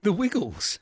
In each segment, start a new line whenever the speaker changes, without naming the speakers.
The Wiggles.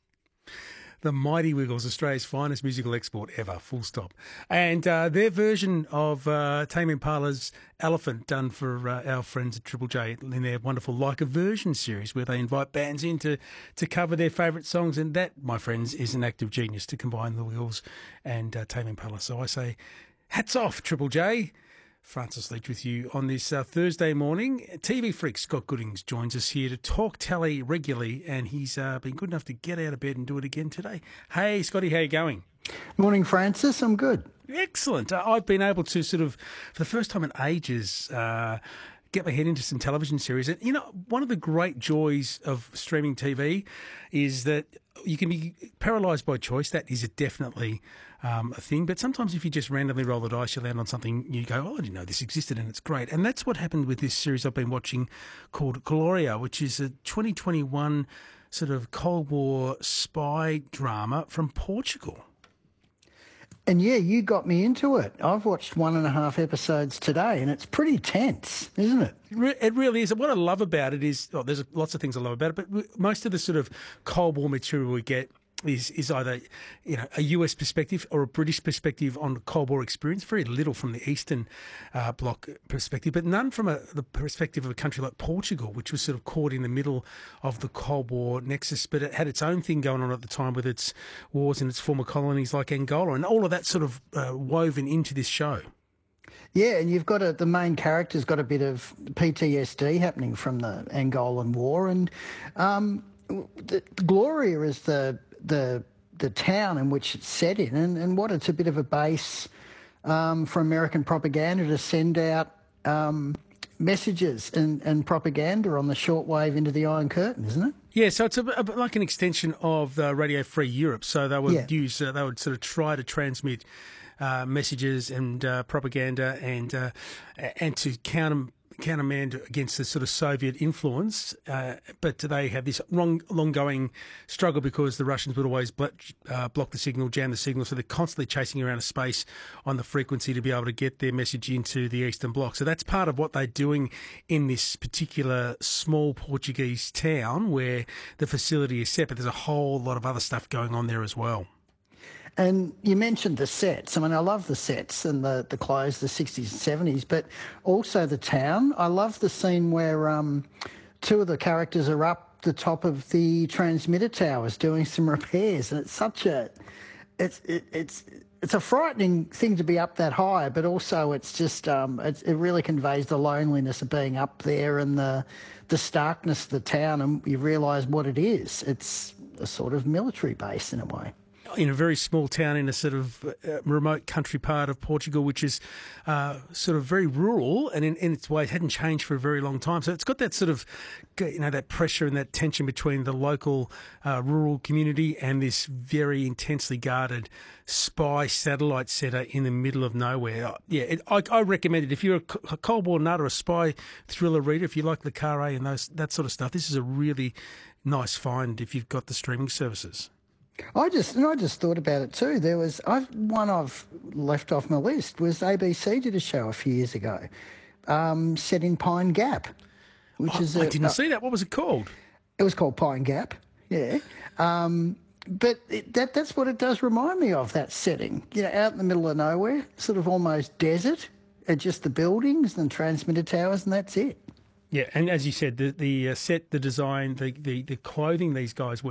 The Mighty Wiggles, Australia's finest musical export ever, full stop. And their version of Tame Impala's Elephant, done for our friends at Triple J in their wonderful Like a Version series, where they invite bands in to cover their favourite songs. And that, my friends, is an act of genius to combine the Wiggles and Tame Impala. So I say, hats off, Triple J. Francis Leach with you on this Thursday morning. TV freak Scott Goodings joins us here to talk telly regularly, and he's been good enough to get out of bed and do it again today. Hey, Scotty, how you going?
Morning, Francis. I'm good.
Excellent. I've been able to sort of, for the first time in ages, get my head into some television series. And, you know, one of the great joys of streaming TV is that you can be paralysed by choice. That is definitely a thing. But sometimes if you just randomly roll the dice, you land on something, you go, oh, I didn't know this existed, and it's great. And that's what happened with this series I've been watching called Gloria, which is a 2021 sort of Cold War spy drama from Portugal.
And yeah, you got me into it. I've watched 1.5 episodes today, and it's pretty tense, isn't it?
It really is. And what I love about it is, there's lots of things I love about it, but most of the sort of Cold War material we get is either, you know, a US perspective or a British perspective on the Cold War experience. Very little from the Eastern Bloc perspective, but none from the perspective of a country like Portugal, which was sort of caught in the middle of the Cold War nexus, but it had its own thing going on at the time with its wars in its former colonies like Angola, and all of that sort of woven into this show.
Yeah, and you've got the main character's got a bit of PTSD happening from the Angolan War, and the Gloria is the town in which it's set in, and what it's a bit of a base for American propaganda to send out messages and propaganda on the shortwave into the Iron Curtain, isn't it?
Yeah, so it's like an extension of Radio Free Europe. So they would they would sort of try to transmit messages and propaganda and to countermand against the sort of Soviet influence, but they have this long-going struggle because the Russians would always block the signal, jam the signal, so they're constantly chasing around a space on the frequency to be able to get their message into the Eastern Bloc. So that's part of what they're doing in this particular small Portuguese town where the facility is set, but there's a whole lot of other stuff going on there as well.
And you mentioned the sets. I mean, I love the sets and the clothes, the 60s and 70s, but also the town. I love the scene where two of the characters are up the top of the transmitter towers doing some repairs, and it's such a it's a frightening thing to be up that high, but also it's just it really conveys the loneliness of being up there and the starkness of the town, and you realise what it is. It's a sort of military base in a way.
In a very small town in a sort of remote country part of Portugal, which is sort of very rural and in its way hadn't changed for a very long time. So it's got that sort of, you know, that pressure and that tension between the local rural community and this very intensely guarded spy satellite centre in the middle of nowhere. Yeah, I recommend it. If you're a Cold War nut or a spy thriller reader, if you like Le Carré and that sort of stuff, this is a really nice find if you've got the streaming services.
I just thought about it too. There was one I've left off my list was ABC did a show a few years ago, set in Pine Gap, which is
I didn't see that. What was it called?
It was called Pine Gap. Yeah, but that's what it does remind me of, that setting. You know, out in the middle of nowhere, sort of almost desert, and just the buildings and transmitter towers, and that's it.
Yeah, and as you said, the set, the design, the clothing these guys wear.